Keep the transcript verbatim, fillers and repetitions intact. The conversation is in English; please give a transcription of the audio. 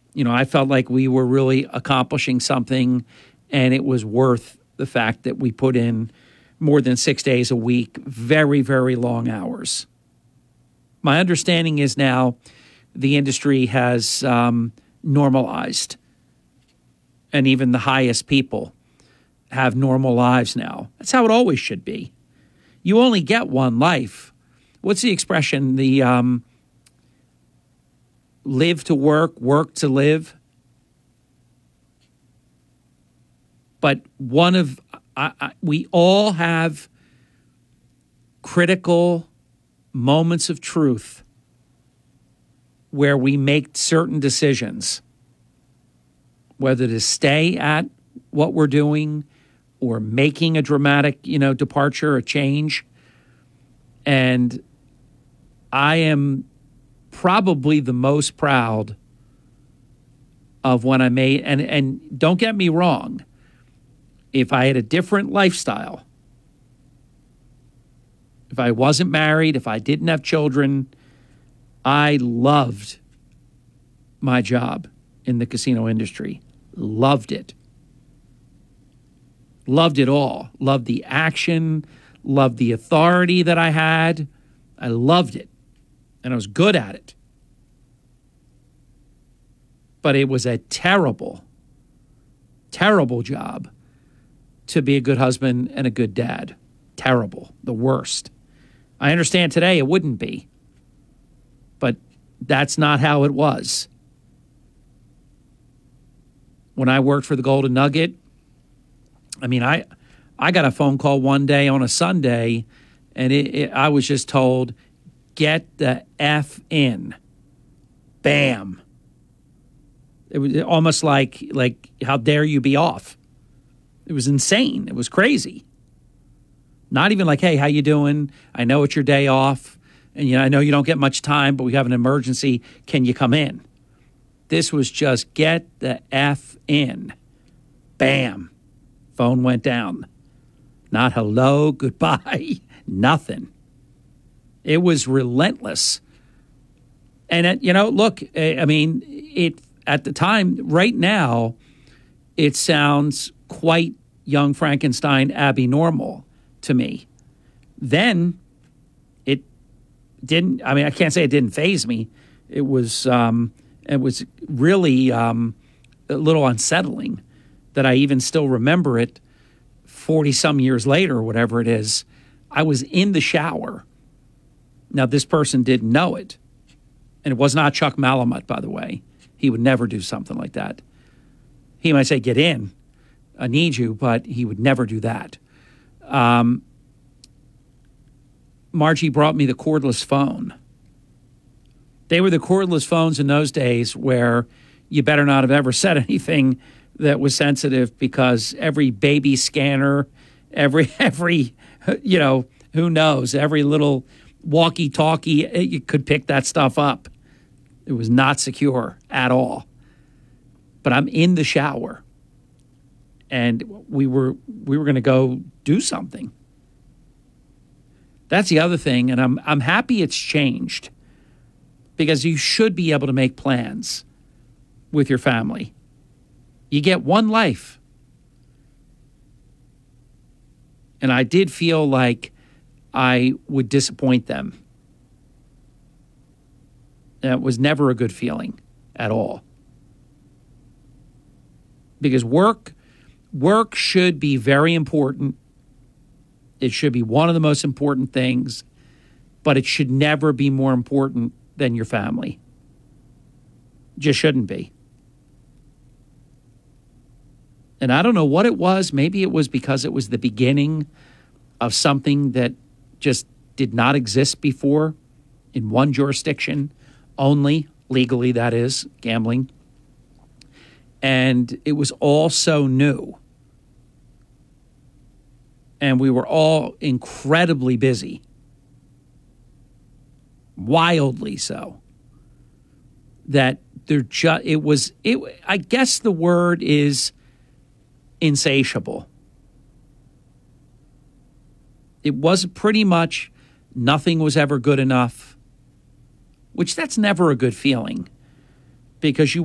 You know, I felt like we were really accomplishing something, and it was worth the fact that we put in more than six days a week, very, very long hours. My understanding is now the industry has um, normalized, and even the highest people have normal lives now. That's how it always should be. You only get one life. What's the expression? The um, live to work, work to live. But one of, I, I, we all have critical moments of truth where we make certain decisions, whether to stay at what we're doing or making a dramatic, you know, departure, a change. And I am probably the most proud of when I made, and, and don't get me wrong, if I had a different lifestyle, if I wasn't married, if I didn't have children, I loved my job in the casino industry. Loved it. Loved it all. Loved the action. Loved the authority that I had. I loved it. And I was good at it. But it was a terrible, terrible job to be a good husband and a good dad. Terrible. The worst. I understand today it wouldn't be. But that's not how it was. When I worked for the Golden Nugget, I mean, I I got a phone call one day on a Sunday, and it, it, I was just told, get the F in. Bam. It was almost like, like, how dare you be off? It was insane. It was crazy. Not even like, hey, how you doing? I know it's your day off, and you know, I know you don't get much time, but we have an emergency. Can you come in? This was just get the F in. Bam. Phone went down. Not hello, goodbye, nothing. It was relentless. And, it, you know, look, I mean, it at the time, right now, it sounds quite Young Frankenstein, Abby Normal to me. Then it didn't, I mean, I can't say it didn't faze me. It was, um, it was really um, a little unsettling that I even still remember it forty-some years later, or whatever it is. I was in the shower. Now, this person didn't know it. And it was not Chuck Malamut, by the way. He would never do something like that. He might say, get in. I need you, but he would never do that. Um, Margie brought me the cordless phone. They were the cordless phones in those days where you better not have ever said anything that was sensitive, because every baby scanner, every, every, you know, who knows, every little walkie-talkie, you could pick that stuff up. It was not secure at all. But I'm in the shower, and we were we were going to go do something. That's the other thing, and I'm I'm happy it's changed, because you should be able to make plans with your family. You get one life. And I did feel like I would disappoint them. That was never a good feeling at all. Because work, work should be very important. It should be one of the most important things, but it should never be more important than your family. Just shouldn't be. And I don't know what it was. Maybe it was because it was the beginning of something that just did not exist before in one jurisdiction only, legally, that is, gambling. And it was all so new. And we were all incredibly busy. Wildly so. That there just, it was, it, I guess the word is insatiable. It was pretty much nothing was ever good enough, which that's never a good feeling, because you